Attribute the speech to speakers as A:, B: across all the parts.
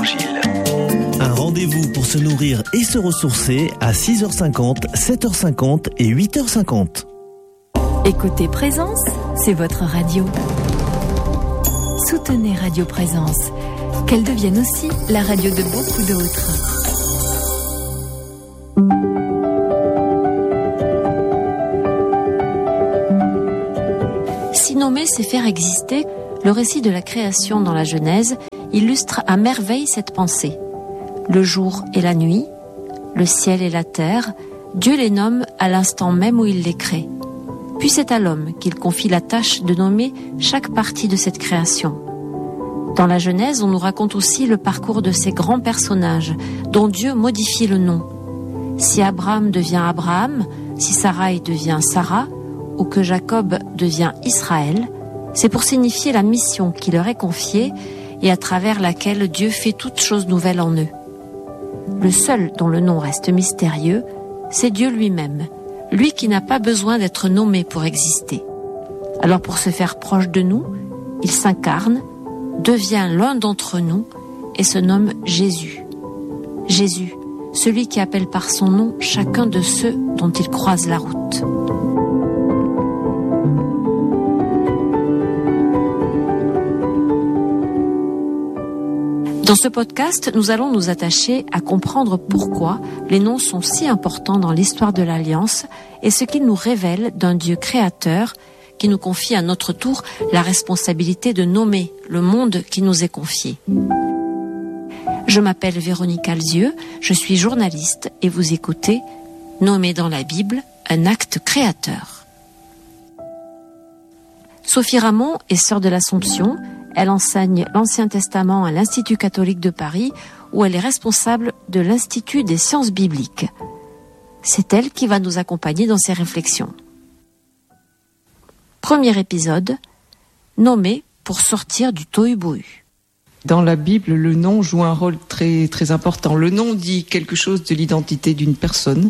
A: l'Évangile.
B: Un rendez-vous pour se nourrir et se ressourcer à 6h50, 7h50 et 8h50.
C: Écoutez Présence, c'est votre radio. Soutenez Radio Présence, qu'elle devienne aussi la radio de beaucoup d'autres.
D: Si nommer, c'est faire exister, le récit de la création dans la Genèse illustre à merveille cette pensée. Le jour et la nuit, le ciel et la terre, Dieu les nomme à l'instant même où il les crée. Puis c'est à l'homme qu'il confie la tâche de nommer chaque partie de cette création. Dans la Genèse, on nous raconte aussi le parcours de ces grands personnages dont Dieu modifie le nom. Si Abraham devient Abraham, si Sarai devient Sarah, ou que Jacob devient Israël, c'est pour signifier la mission qui leur est confiée et à travers laquelle Dieu fait toutes choses nouvelles en eux. Le seul dont le nom reste mystérieux, c'est Dieu lui-même, lui qui n'a pas besoin d'être nommé pour exister. Alors pour se faire proche de nous, il s'incarne, devient l'un d'entre nous et se nomme Jésus. Jésus, celui qui appelle par son nom chacun de ceux dont il croise la route. Dans ce podcast, nous allons nous attacher à comprendre pourquoi les noms sont si importants dans l'histoire de l'Alliance et ce qu'ils nous révèlent d'un Dieu créateur qui nous confie à notre tour la responsabilité de nommer le monde qui nous est confié. Je m'appelle Véronique Alzieux, je suis journaliste et vous écoutez « Nommer dans la Bible, un acte créateur ». Sophie Ramon est sœur de l'Assomption. Elle enseigne l'Ancien Testament à l'Institut catholique de Paris, où elle est responsable de l'Institut des sciences bibliques. C'est elle qui va nous accompagner dans ces réflexions. Premier épisode, nommer pour sortir du tohu-bohu.
E: Dans la Bible, le nom joue un rôle très, très important. Le nom dit quelque chose de l'identité d'une personne.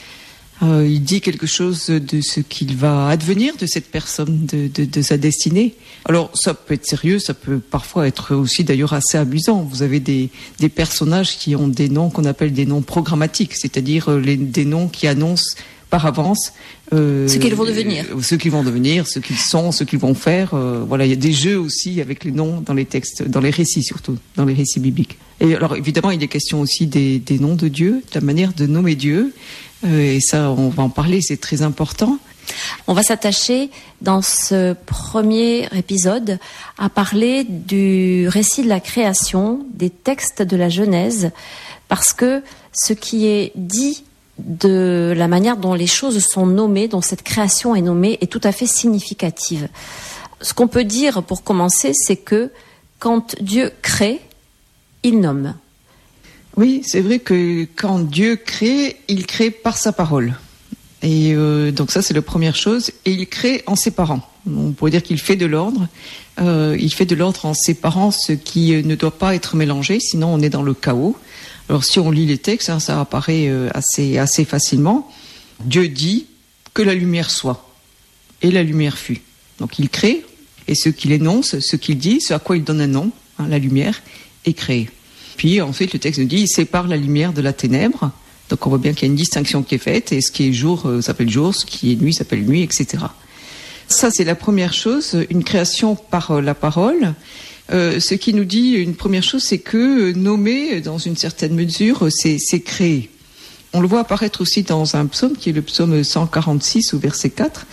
E: Il dit quelque chose de ce qu'il va advenir de cette personne, de sa destinée. Alors, ça peut être sérieux, ça peut parfois être aussi d'ailleurs assez amusant. Vous avez des personnages qui ont des noms qu'on appelle des noms programmatiques, c'est-à-dire des noms qui annoncent par avance
D: ce qu'ils vont devenir.
E: Ce qu'ils vont devenir, ce qu'ils sont, ce qu'ils vont faire. Voilà, il y a des jeux aussi avec les noms dans les textes, dans les récits surtout, dans les récits bibliques. Et alors, évidemment, il est question aussi des noms de Dieu, de la manière de nommer Dieu. Et ça, on va en parler, c'est très important.
D: On va s'attacher dans ce premier épisode à parler du récit de la création, des textes de la Genèse, parce que ce qui est dit de la manière dont les choses sont nommées, dont cette création est nommée, est tout à fait significative. Ce qu'on peut dire pour commencer, c'est que quand Dieu crée, il nomme.
E: Oui, c'est vrai que quand Dieu crée, il crée par sa parole. Et donc ça, c'est la première chose. Et il crée en séparant. On pourrait dire qu'il fait de l'ordre. Il fait de l'ordre en séparant ce qui ne doit pas être mélangé, sinon on est dans le chaos. Alors si on lit les textes, ça apparaît assez facilement. Dieu dit que la lumière soit. Et la lumière fut. Donc il crée, et ce qu'il énonce, ce qu'il dit, ce à quoi il donne un nom, la lumière, est créée. Puis ensuite le texte nous dit, il sépare la lumière de la ténèbre. Donc on voit bien qu'il y a une distinction qui est faite, et ce qui est jour s'appelle jour, ce qui est nuit s'appelle nuit, etc. Ça c'est la première chose, une création par la parole. Ce qui nous dit une première chose, c'est que nommer, dans une certaine mesure, c'est créer. On le voit apparaître aussi dans un psaume, qui est le psaume 146 au verset 4,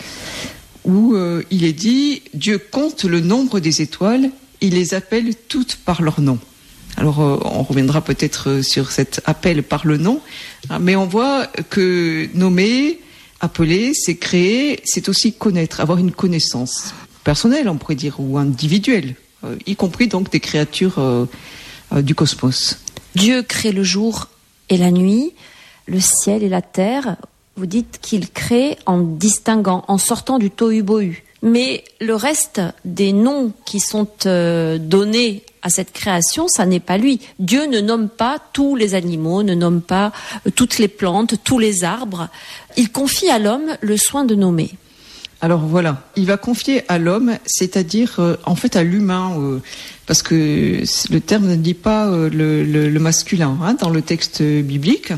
E: où il est dit « Dieu compte le nombre des étoiles, il les appelle toutes par leur nom ». Alors, on reviendra peut-être sur cet appel par le nom, mais on voit que nommer, appeler, c'est créer, c'est aussi connaître, avoir une connaissance personnelle, on pourrait dire, ou individuelle, y compris donc des créatures du cosmos.
D: Dieu crée le jour et la nuit, le ciel et la terre. Vous dites qu'il crée en distinguant, en sortant du tohu-bohu. Mais le reste des noms qui sont donnés à cette création, ça n'est pas lui. Dieu ne nomme pas tous les animaux, ne nomme pas toutes les plantes, tous les arbres. Il confie à l'homme le soin de nommer.
E: Alors voilà, il va confier à l'homme, c'est-à-dire en fait à l'humain, parce que le terme ne dit pas le masculin dans le texte biblique.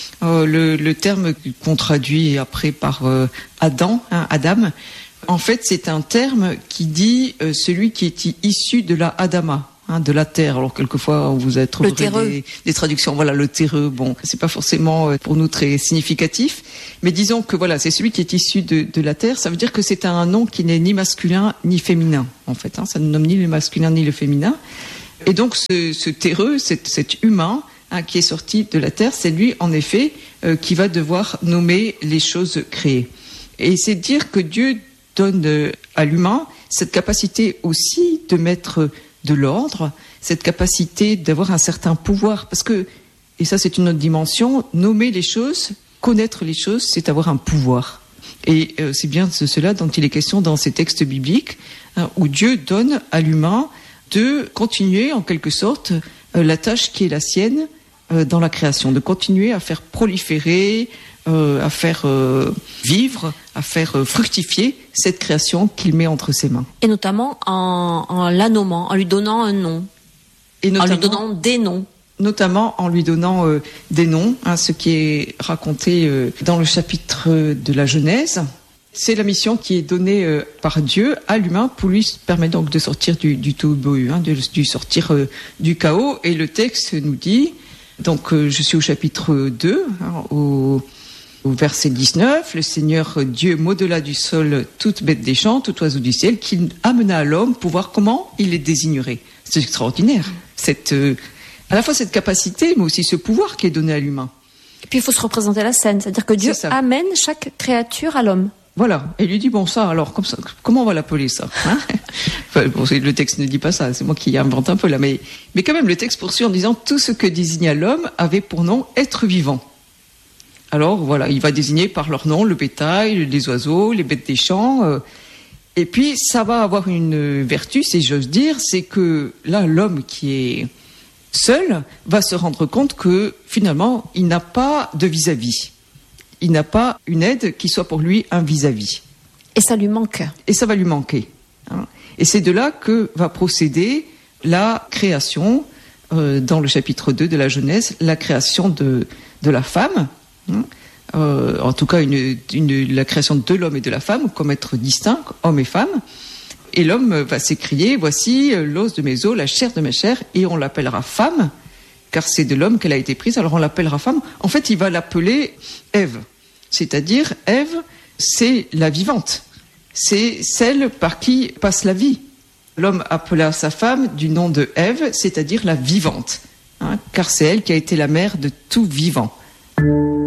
E: Le terme qu'on traduit après par Adam, Adam, en fait c'est un terme qui dit celui qui est issu de la Adama. De la terre. Alors quelquefois vous avez trouvé des traductions. Voilà, le terreux. Bon, c'est pas forcément pour nous très significatif, mais disons que voilà, c'est celui qui est issu de la terre. Ça veut dire que c'est un nom qui n'est ni masculin ni féminin. En fait, ça ne nomme ni le masculin ni le féminin. Et donc ce terreux, cet humain qui est sorti de la terre, c'est lui en effet qui va devoir nommer les choses créées. Et c'est dire que Dieu donne à l'humain cette capacité aussi de mettre de l'ordre, cette capacité d'avoir un certain pouvoir, parce que, et ça c'est une autre dimension, nommer les choses, connaître les choses, c'est avoir un pouvoir. Et c'est bien de cela dont il est question dans ces textes bibliques, où Dieu donne à l'humain de continuer en quelque sorte la tâche qui est la sienne dans la création, de continuer à faire proliférer, à faire vivre, à faire fructifier cette création qu'il met entre ses mains.
D: Et notamment en la nommant, en lui donnant un nom. Et en lui donnant des noms.
E: Notamment en lui donnant des noms, ce qui est raconté dans le chapitre de la Genèse. C'est la mission qui est donnée par Dieu à l'humain pour lui permettre donc de sortir du tohu-bohu, de sortir du chaos. Et le texte nous dit, donc je suis au chapitre 2, au verset 19, le Seigneur Dieu modela du sol toute bête des champs, tout oiseau du ciel, qu'il amena à l'homme pour voir comment il les désignerait. C'est extraordinaire. À la fois cette capacité, mais aussi ce pouvoir qui est donné à l'humain.
D: Et puis il faut se représenter la scène, c'est-à-dire que Dieu amène chaque créature à l'homme.
E: Voilà, et il lui dit, bon ça, alors comme ça, comment on va l'appeler ça enfin, bon, le texte ne dit pas ça, c'est moi qui invente un peu là, mais quand même le texte poursuit en disant, tout ce que désigna l'homme avait pour nom être vivant. Alors voilà, il va désigner par leur nom le bétail, les oiseaux, les bêtes des champs. Et puis ça va avoir une vertu, si j'ose dire, c'est que là, l'homme qui est seul va se rendre compte que finalement, il n'a pas de vis-à-vis. Il n'a pas une aide qui soit pour lui un vis-à-vis.
D: Et ça lui manque.
E: Et ça va lui manquer. Et c'est de là que va procéder la création, dans le chapitre 2 de la Genèse, la création de la femme. En tout cas la création de l'homme et de la femme comme être distincts, homme et femme, et l'homme va s'écrier, voici l'os de mes os, la chair de mes chairs, et on l'appellera femme, car c'est de l'homme qu'elle a été prise, alors on l'appellera femme. En fait il va l'appeler Ève, c'est-à-dire Ève c'est la vivante, c'est celle par qui passe la vie. L'homme appela sa femme du nom de Ève, c'est-à-dire la vivante, car c'est elle qui a été la mère de tout vivant.